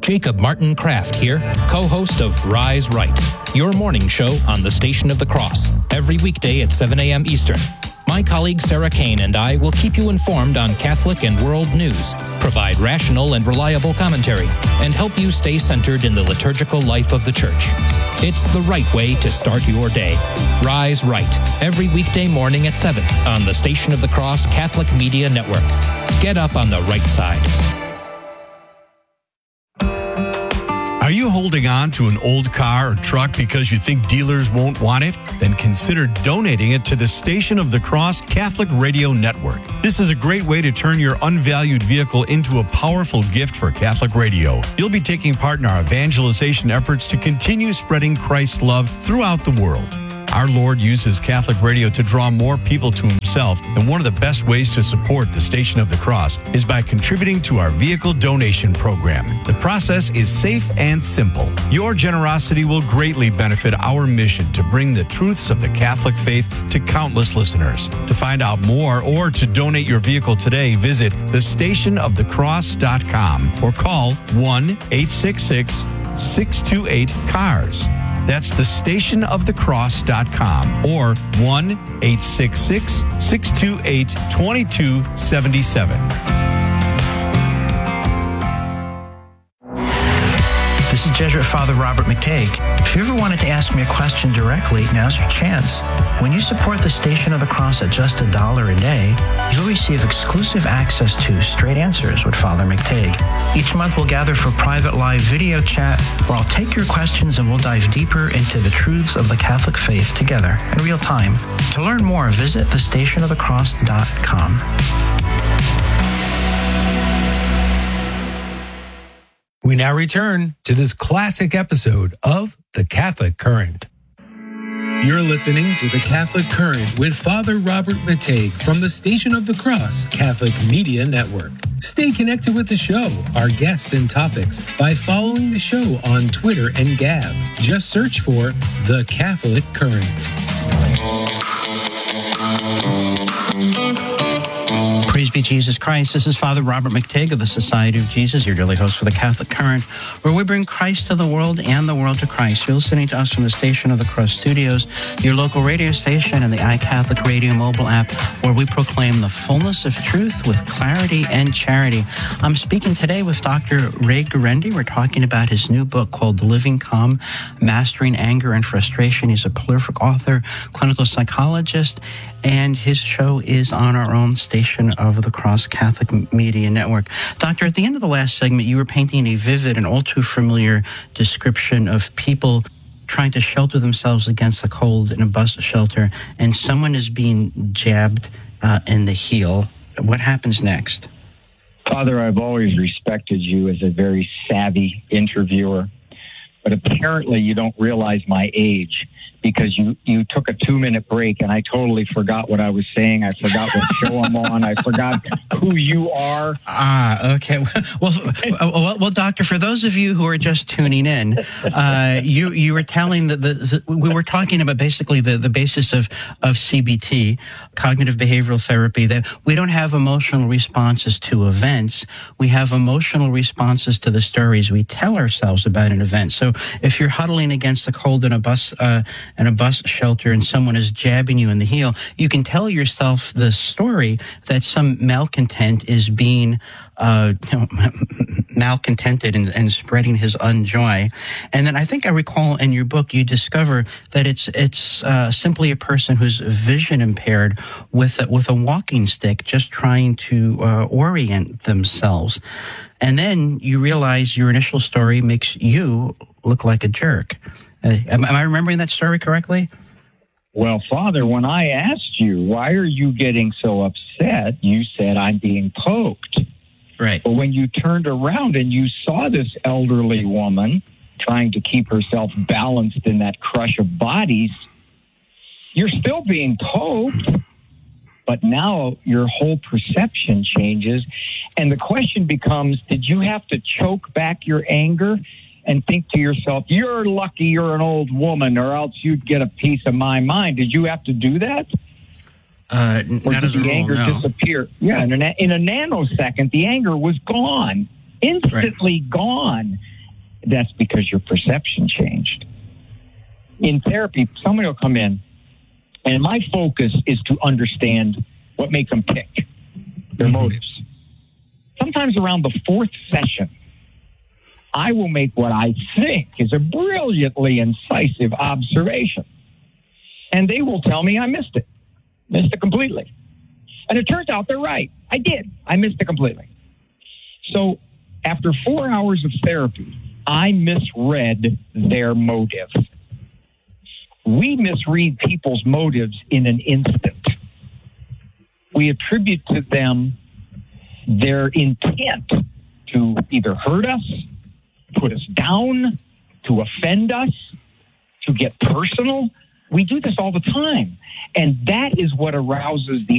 Jacob Martin Kraft here, co-host of Rise Right, your morning show on the Station of the Cross, every weekday at 7 a.m. Eastern. My colleague Sarah Kane and I will keep you informed on Catholic and world news, provide rational and reliable commentary, and help you stay centered in the liturgical life of the Church. It's the right way to start your day. Rise Right, every weekday morning at 7 on the Station of the Cross Catholic Media Network. Get up on the right side. Are you holding on to an old car or truck because you think dealers won't want it? Then consider donating it to the Station of the Cross Catholic Radio Network. This is a great way to turn your unvalued vehicle into a powerful gift for Catholic radio. You'll be taking part in our evangelization efforts to continue spreading Christ's love throughout the world. Our Lord uses Catholic radio to draw more people to himself, and one of the best ways to support the Station of the Cross is by contributing to our vehicle donation program. The process is safe and simple. Your generosity will greatly benefit our mission to bring the truths of the Catholic faith to countless listeners. To find out more or to donate your vehicle today, visit thestationofthecross.com or call 1-866-628-CARS. That's thestationofthecross.com or 1-866-628-2277. This is Jesuit Father Robert McTague. If you ever wanted to ask me a question directly, now's your chance. When you support the Station of the Cross at just $1 a day, you'll receive exclusive access to Straight Answers with Father McTague. Each month we'll gather for private live video chat where I'll take your questions and we'll dive deeper into the truths of the Catholic faith together in real time. To learn more, visit thestationofthecross.com. We now return to this classic episode of The Catholic Current. You're listening to The Catholic Current with Father Robert McTague from the Station of the Cross Catholic Media Network. Stay connected with the show, our guests and topics by following the show on Twitter and Gab. Just search for The Catholic Current. Praise be Jesus Christ. This is Father Robert McTague of the Society of Jesus, your daily host for the Catholic Current, where we bring Christ to the world and the world to Christ. You're listening to us from the Station of the Cross Studios, your local radio station, and the iCatholic Radio mobile app, where we proclaim the fullness of truth with clarity and charity. I'm speaking today with Dr. Ray Guarendi. We're talking about his new book called The Living Calm, Mastering Anger and Frustration. He's a prolific author, clinical psychologist, and his show is on our own Station of the Cross Catholic Media Network. Doctor, at the end of the last segment, you were painting a vivid and all too familiar description of people trying to shelter themselves against the cold in a bus shelter, and someone is being jabbed in the heel. What happens next? Father, I've always respected you as a very savvy interviewer, but apparently you don't realize my age, because you took a 2-minute break and I totally forgot what I was saying. I forgot what show I'm on. I forgot who you are. Okay. Well, Doctor, for those of you who are just tuning in, you were telling that we were talking about basically the basis of CBT, cognitive behavioral therapy, that we don't have emotional responses to events. We have emotional responses to the stories we tell ourselves about an event. So if you're huddling against the cold in a bus shelter and someone is jabbing you in the heel, you can tell yourself the story that some malcontent is being malcontented and spreading his unjoy. And then I think I recall in your book you discover that it's simply a person who's vision impaired with a walking stick just trying to orient themselves. And then you realize your initial story makes you look like a jerk. Am I remembering that story correctly? Well, Father, when I asked you, why are you getting so upset, you said, I'm being poked. Right. But when you turned around and you saw this elderly woman trying to keep herself balanced in that crush of bodies, you're still being poked, but now your whole perception changes. And the question becomes, did you have to choke back your anger and think to yourself, you're lucky you're an old woman, or else you'd get a piece of my mind? Did you have to do that? Or did the anger disappear? Yeah, in a nanosecond, the anger was gone, instantly gone. That's because your perception changed. In therapy, somebody will come in, and my focus is to understand what makes them tick, their motives. Sometimes around the fourth session, I will make what I think is a brilliantly incisive observation. And they will tell me I missed it completely. And it turns out they're right. I did. I missed it completely. So after 4 hours of therapy, I misread their motive. We misread people's motives in an instant. We attribute to them their intent to either hurt us, put us down, to offend us, to get personal. We do this all the time. And that is what arouses the